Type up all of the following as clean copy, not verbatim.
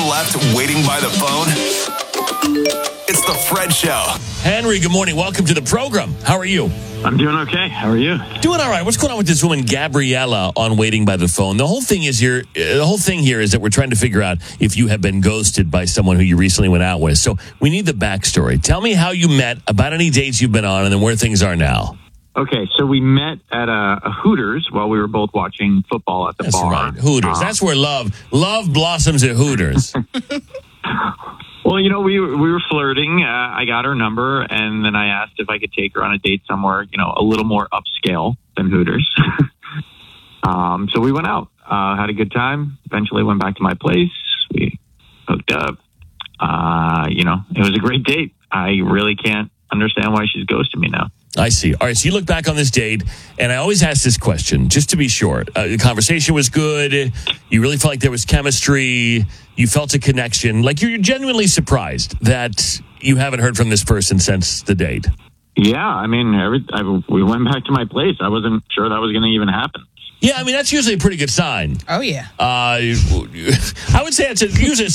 left waiting by the phone? It's the Fred Show. Henry, good morning. Welcome to the program. How are you? I'm doing okay. How are you? Doing all right. What's going on with this woman, Gabriella, on Waiting by the Phone? The whole thing here is that we're trying to figure out if you have been ghosted by someone who you recently went out with. So we need the backstory. Tell me how you met, about any dates you've been on, and then where things are now. Okay, so we met at a Hooters while we were both watching football at the bar. Right. Hooters. That's where love blossoms at Hooters. Well, you know, we were flirting. I got her number, and then I asked if I could take her on a date somewhere, you know, a little more upscale than Hooters. So we went out, had a good time. Eventually went back to my place. We hooked up. You know, it was a great date. I really can't understand why she's ghosting me now. I see. All right, so you look back on this date, and I always ask this question, just to be sure. The conversation was good. You really felt like there was chemistry. You felt a connection. Like, you're genuinely surprised that you haven't heard from this person since the date. Yeah, I mean, we went back to my place. I wasn't sure that was going to even happen. Yeah, I mean, that's usually a pretty good sign. Oh, yeah. I would say it's usually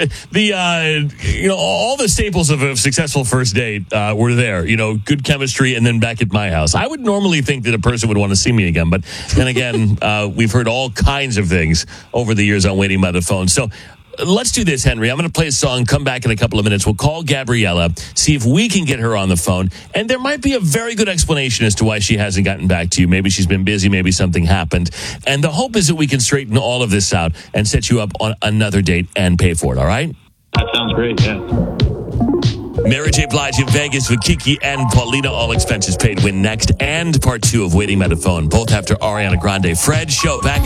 all the staples of a successful first date were there. You know, good chemistry, and then back at my house. I would normally think that a person would want to see me again, but then again, we've heard all kinds of things over the years on Waiting by the Phone. So let's do this, Henry. I'm going to play a song, come back in a couple of minutes. We'll call Gabriella, see if we can get her on the phone. And there might be a very good explanation as to why she hasn't gotten back to you. Maybe she's been busy. Maybe something happened. And the hope is that we can straighten all of this out and set you up on another date and pay for it, all right? That sounds great, yeah. Mary J. Blige in Vegas with Kiki and Paulina, all expenses paid. Win next, and part 2 of Waiting by the Phone, both after Ariana Grande. Fred Show back.